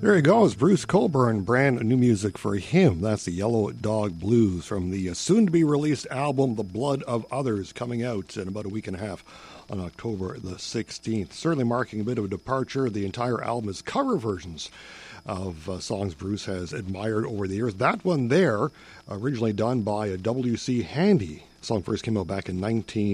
There you go. It's Bruce Cockburn, brand new music for him. That's the Yellow Dog Blues from the soon-to-be-released album, The Blood of Others, coming out in about a week and a half on October the 16th. Certainly marking a bit of a departure. The entire album is cover versions of songs Bruce has admired over the years. That one there, originally done by W.C. Handy. The song first came out back in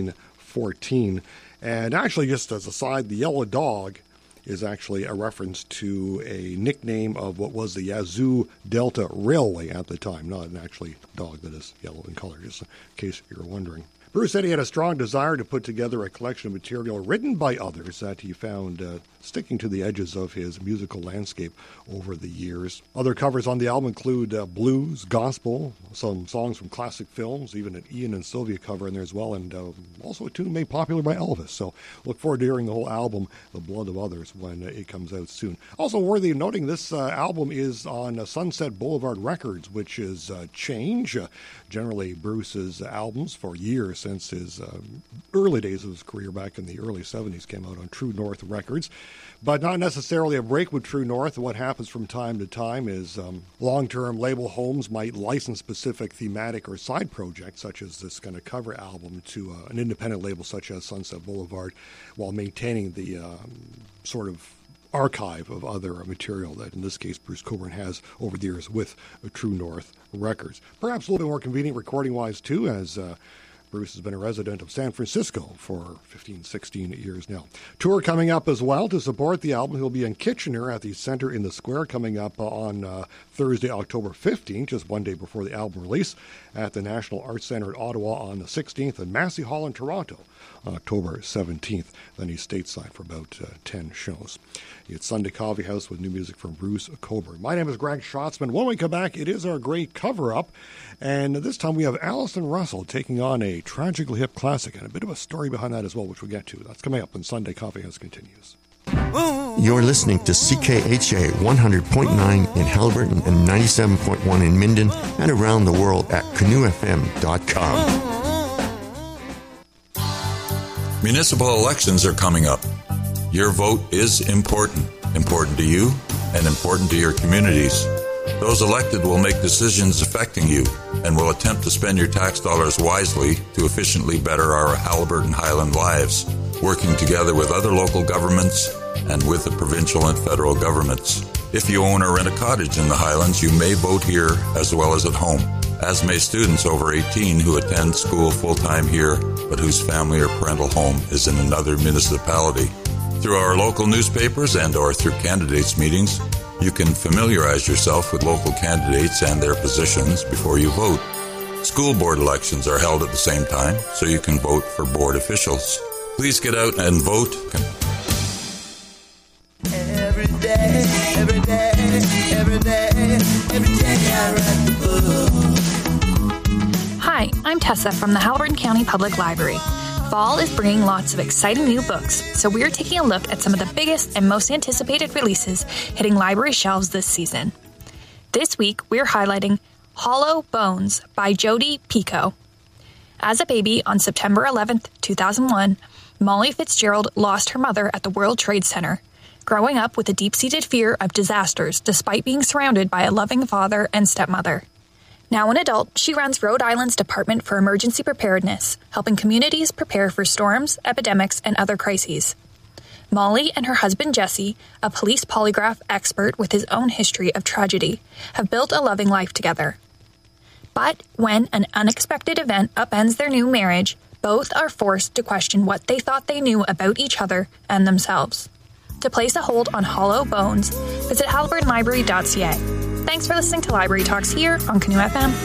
1914. And actually, just as a side, the Yellow Dog is actually a reference to a nickname of what was the Yazoo Delta Railway at the time, not an actually dog that is yellow in color, just in case you're wondering. Bruce said he had a strong desire to put together a collection of material written by others that he found sticking to the edges of his musical landscape over the years. Other covers on the album include blues, gospel, some songs from classic films, even an Ian and Sylvia cover in there as well, and also a tune made popular by Elvis. So look forward to hearing the whole album, The Blood of Others, when it comes out soon. Also worthy of noting, this album is on Sunset Boulevard Records, which is Change. Generally, Bruce's albums for years since his early days of his career back in the early 70s came out on True North Records, but not necessarily a break with True North. What happens from time to time is long-term label homes might license specific thematic or side projects, such as this kind of cover album, to an independent label such as Sunset Boulevard, while maintaining the sort of archive of other material that, in this case, Bruce Cockburn has over the years with True North Records. Perhaps a little bit more convenient recording-wise, too, as Bruce has been a resident of San Francisco for 15, 16 years now. Tour coming up as well to support the album. He'll be in Kitchener at the Centre in the Square coming up on Thursday, October 15th, just one day before the album release, at the National Arts Centre at Ottawa on the 16th, and Massey Hall in Toronto on October 17th. Then he's stateside for about 10 shows. It's Sunday Coffee House with new music from Bruce Cockburn. My name is Greg Schatzman. When we come back, it is our great cover-up, and this time we have Alison Russell taking on a tragically hip classic, and a bit of a story behind that as well, which we'll get to. That's coming up when Sunday Coffee House continues. You're listening to CKHA 100.9 in Haliburton and 97.1 in Minden and around the world at canoefm.com. Municipal elections are coming up. Your vote is important to you and important to your communities. Those elected will make decisions affecting you and will attempt to spend your tax dollars wisely to efficiently better our Haliburton Highland lives, working together with other local governments and with the provincial and federal governments. If you own or rent a cottage in the Highlands, you may vote here as well as at home, as may students over 18 who attend school full-time here but whose family or parental home is in another municipality. Through our local newspapers and or through candidates' meetings, you can familiarize yourself with local candidates and their positions before you vote. School board elections are held at the same time, so you can vote for board officials. Please get out and vote. Every day I write the book. Hi, I'm Tessa from the Haliburton County Public Library. Fall is bringing lots of exciting new books, so we're taking a look at some of the biggest and most anticipated releases hitting library shelves this season. This week, we're highlighting Hollow Bones by Jodi Picoult. As a baby on September 11th, 2001, Molly Fitzgerald lost her mother at the World Trade Center, growing up with a deep-seated fear of disasters despite being surrounded by a loving father and stepmother. Now an adult, she runs Rhode Island's Department for Emergency Preparedness, helping communities prepare for storms, epidemics, and other crises. Molly and her husband Jesse, a police polygraph expert with his own history of tragedy, have built a loving life together. But when an unexpected event upends their new marriage, both are forced to question what they thought they knew about each other and themselves. To place a hold on Hollow Bones, visit haliburtonlibrary.ca. Thanks for listening to Library Talks here on Canoe FM